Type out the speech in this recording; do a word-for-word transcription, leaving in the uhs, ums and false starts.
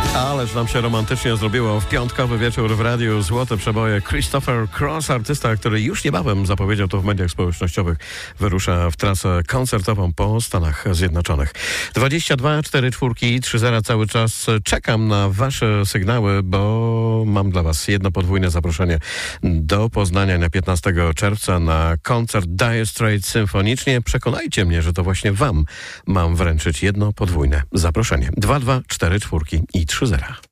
Ależ nam się romantycznie zrobiło w piątkowy wieczór w radiu. Złote przeboje. Christopher Cross, artysta, który już niebawem zapowiedział to w mediach społecznościowych, wyrusza w trasę koncertową po Stanach Zjednoczonych. dwadzieścia dwa cztery cztery trzy zero cały czas czekam na wasze sygnały, bo mam dla was jedno podwójne zaproszenie do Poznania na piętnastego czerwca na koncert Dire Straits symfonicznie. Przekonajcie mnie, że to właśnie wam mam wręczyć jedno podwójne zaproszenie. dwa dwa cztery cztery i trzy zero.